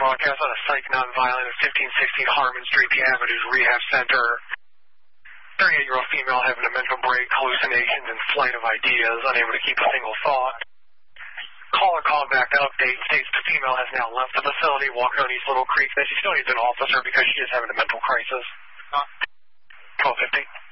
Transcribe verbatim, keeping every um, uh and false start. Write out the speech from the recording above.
broadcast on a psych nonviolent at fifteen sixteen Harmon Street, the Avenues Rehab Center. thirty-eight-year-old female having a mental break, hallucinations, and flight of ideas, unable to keep a single thought. Caller called back to update, states the female has now left the facility, walking on East Little Creek, that she still needs an officer because she is having a mental crisis. twelve fifty.